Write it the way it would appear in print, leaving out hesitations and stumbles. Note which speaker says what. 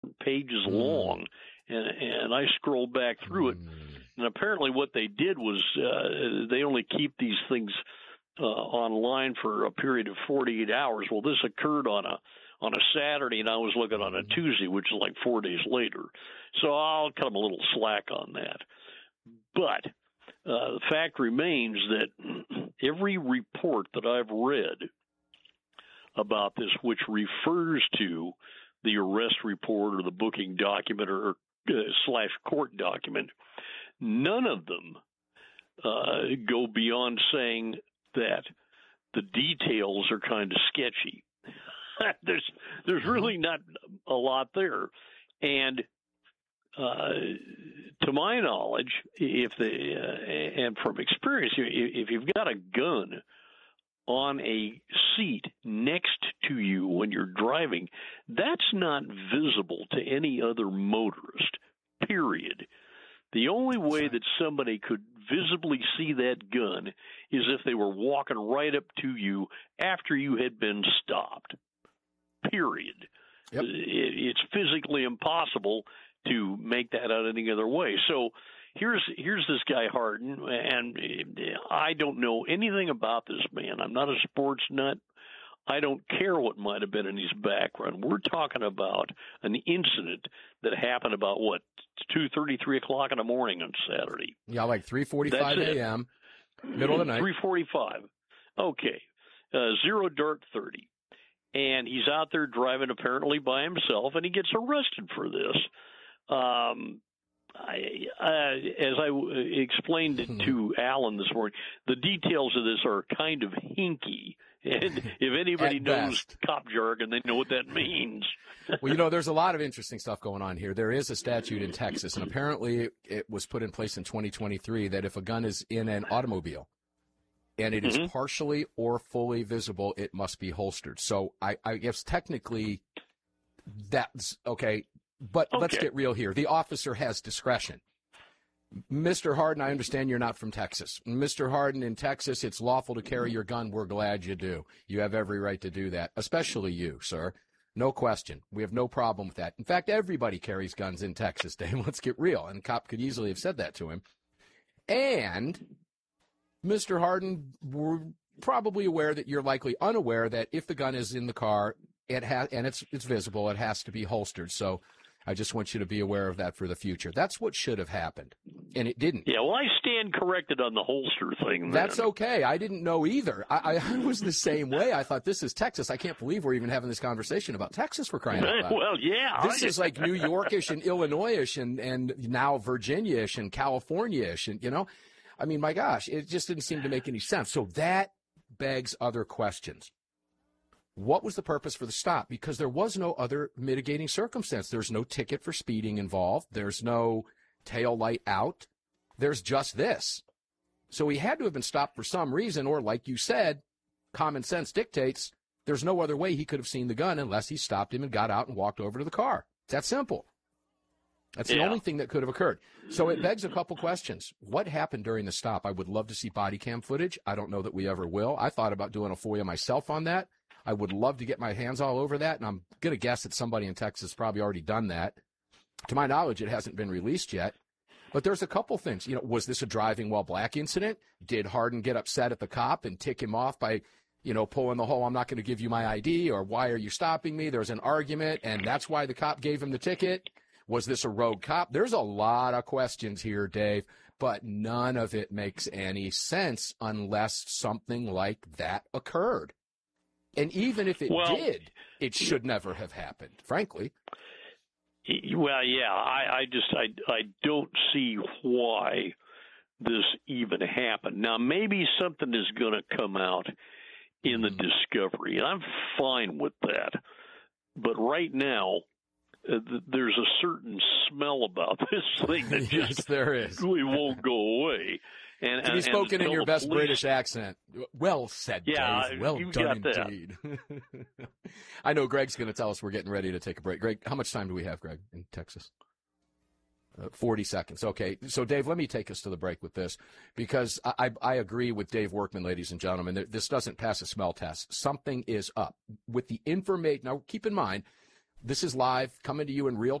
Speaker 1: pages long, and I scrolled back through it. And apparently what they did was they only keep these things online for a period of 48 hours. Well, this occurred on a Saturday, and I was looking on a Tuesday, which is like 4 days later. So I'll cut them a little slack on that. But the fact remains that every report that I've read about this, which refers to the arrest report or the booking document or / court document, none of them go beyond saying that the details are kind of sketchy. There's really not a lot there, and to my knowledge, and from experience, if you've got a gun on a seat next to you when you're driving, that's not visible to any other motorist, period. The only way that somebody could visibly see that gun is if they were walking right up to you after you had been stopped, period. Yep. It's physically impossible to make that out any other way. So here's this guy Hardin, and I don't know anything about this man. I'm not a sports nut. I don't care what might have been in his background. We're talking about an incident that happened about, 2:30, 3 o'clock in the morning on Saturday.
Speaker 2: Yeah, like 3:45 a.m., middle of the night.
Speaker 1: 3:45. Okay. 0:30. And he's out there driving apparently by himself, and he gets arrested for this. As I explained it to Alan this morning, the details of this are kind of hinky. And if anybody knows cop jargon, they know what that means.
Speaker 2: Well, there's a lot of interesting stuff going on here. There is a statute in Texas, and apparently it was put in place in 2023 that if a gun is in an automobile and it is partially or fully visible, it must be holstered. So I guess technically that's okay. But let's get real here. The officer has discretion. Mr. Hardin, I understand you're not from Texas. Mr. Hardin, in Texas, it's lawful to carry your gun. We're glad you do. You have every right to do that, especially you, sir. No question. We have no problem with that. In fact, everybody carries guns in Texas, Dave. Let's get real. And a cop could easily have said that to him. And Mr. Hardin, we're probably aware that you're likely unaware that if the gun is in the car, and it's visible, it has to be holstered. So I just want you to be aware of that for the future. That's what should have happened, and it didn't.
Speaker 1: Yeah, well, I stand corrected on the holster thing.
Speaker 2: That's okay. I didn't know either. I was the same way. I thought, this is Texas. I can't believe we're even having this conversation about Texas, for crying out loud.
Speaker 1: Well, yeah.
Speaker 2: This is like New Yorkish and Illinois-ish and now Virginia-ish and California-ish. And, I mean, my gosh, it just didn't seem to make any sense. So that begs other questions. What was the purpose for the stop? Because there was no other mitigating circumstance. There's no ticket for speeding involved. There's no tail light out. There's just this. So he had to have been stopped for some reason, or like you said, common sense dictates there's no other way he could have seen the gun unless he stopped him and got out and walked over to the car. It's that simple. That's the only thing that could have occurred. So it begs a couple questions. What happened during the stop? I would love to see body cam footage. I don't know that we ever will. I thought about doing a FOIA myself on that. I would love to get my hands all over that, and I'm going to guess that somebody in Texas probably already done that. To my knowledge, it hasn't been released yet. But there's a couple things. Was this a driving while black incident? Did Hardin get upset at the cop and tick him off by, pulling the whole, I'm not going to give you my ID, or why are you stopping me? There's an argument, and that's why the cop gave him the ticket. Was this a rogue cop? There's a lot of questions here, Dave, but none of it makes any sense unless something like that occurred. And even if it did, it should never have happened, frankly.
Speaker 1: Well, yeah, I don't see why this even happened. Now, maybe something is going to come out in the discovery, and I'm fine with that. But right now, there's a certain smell about this thing that just
Speaker 2: there is.
Speaker 1: Really won't go away. And
Speaker 2: to be spoken in your best British accent. Well said, Dave. Well done indeed. I know Greg's going to tell us we're getting ready to take a break. Greg, how much time do we have, Greg, in Texas? 40 seconds. Okay. So, Dave, let me take us to the break with this, because I agree with Dave Workman, ladies and gentlemen. This doesn't pass a smell test. Something is up. With the information, now keep in mind, This is live, coming to you in real